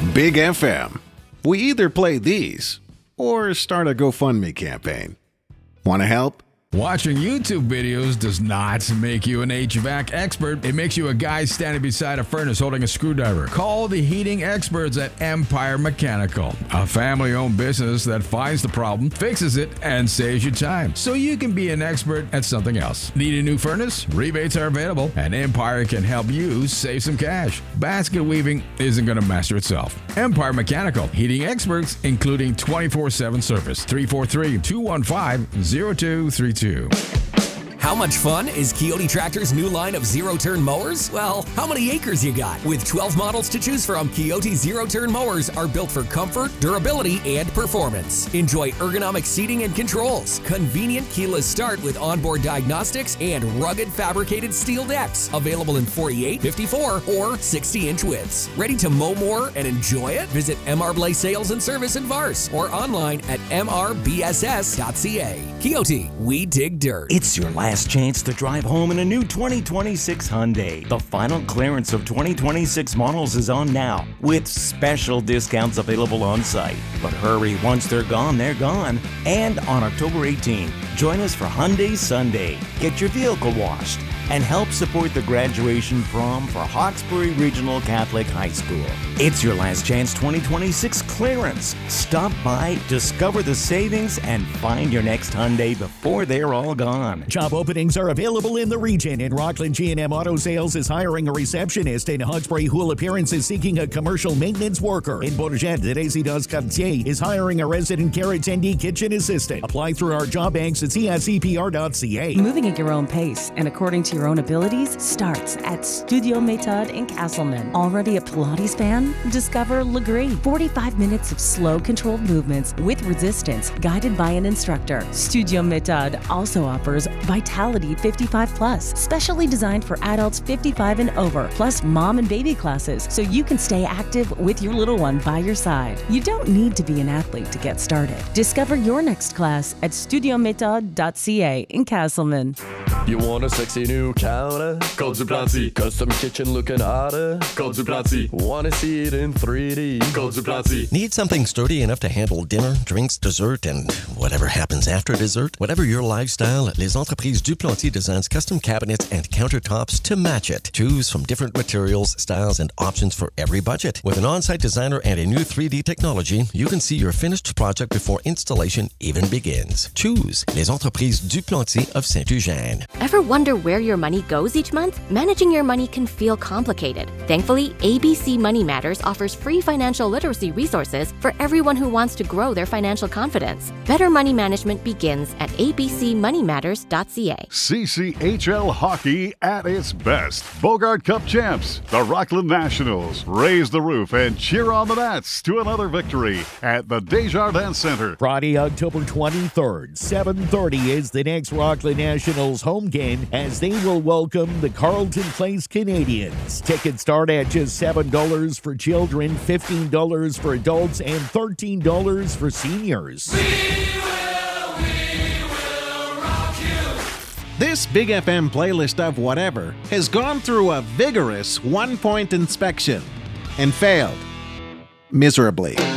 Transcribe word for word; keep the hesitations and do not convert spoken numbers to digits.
Big F M. We either play these or start a GoFundMe campaign. Want to help? Watching YouTube videos does not make you an H V A C expert. It makes you a guy standing beside a furnace holding a screwdriver. Call the heating experts at Empire Mechanical, a family-owned business that finds the problem, fixes it, and saves you time, so you can be an expert at something else. Need a new furnace? Rebates are available, and Empire can help you save some cash. Basket weaving isn't going to master itself. Empire Mechanical, heating experts, including twenty-four seven service. three four three, two one five, zero two three two. How much fun is Kioti Tractor's new line of zero-turn mowers? Well, how many acres you got? With twelve models to choose from, Kioti zero-turn mowers are built for comfort, durability, and performance. Enjoy ergonomic seating and controls, convenient keyless start with onboard diagnostics, and rugged fabricated steel decks. Available in forty-eight, fifty-four, or sixty inch widths. Ready to mow more and enjoy it? Visit M R Blay Sales and Service in Vars or online at m r b s s dot c a. Kioti, we dig dirt. It's your last chance to drive home in a new twenty twenty-six Hyundai. The final clearance of twenty twenty-six models is on now, with special discounts available on site. But hurry, once they're gone, they're gone. And on October eighteenth, join us for Hyundai Sunday. Get your vehicle washed and help support the graduation prom for Hawkesbury Regional Catholic High School. It's your last chance twenty twenty-six clearance. Stop by, discover the savings, and find your next Hyundai before they're all gone. Job openings are available in the region. In Rockland, G and M Auto Sales is hiring a receptionist. In Hawkesbury, Houle Appearance is seeking a commercial maintenance worker. In Bourget, Résidence Cartier is hiring a resident care attendee kitchen assistant. Apply through our job banks at c s e p r dot c a. Moving at your own pace and according to your own abilities starts at Studio Méthode in Castleman. Already a Pilates fan? Discover Legree. forty-five minutes of slow, controlled movements with resistance, guided by an instructor. Studio Méthode also offers Vitality fifty-five plus, specially designed for adults fifty-five and over, plus mom and baby classes, so you can stay active with your little one by your side. You don't need to be an athlete to get started. Discover your next class at studio méthode dot c a in Castleman. You want a sexy new counter? Call Duplanty. Custom kitchen looking hotter? Call Duplanty. Want to see it in three D? Call Duplanty. Need something sturdy enough to handle dinner, drinks, dessert, and whatever happens after dessert? Whatever your lifestyle, Les Entreprises Duplanty designs custom cabinets and countertops to match it. Choose from different materials, styles, and options for every budget. With an on-site designer and a new three D technology, you can see your finished project before installation even begins. Choose Les Entreprises Duplanty of Saint-Eugène. Ever wonder where your money goes each month? Managing your money can feel complicated. Thankfully, A B C Money Matters offers free financial literacy resources for everyone who wants to grow their financial confidence. Better money management begins at a b c money matters dot c a. C C H L hockey at its best. Bogart Cup champs, the Rockland Nationals, raise the roof and cheer on the Nats to another victory at the Desjardins Center. Friday, October twenty-third, seven thirty is the next Rockland Nationals home game as they will welcome the Carleton Place Canadians. Tickets start at just seven dollars for children, fifteen dollars for adults, and thirteen dollars for seniors. We will, we will rock you. This Big F M playlist of whatever has gone through a vigorous one-point inspection and failed miserably.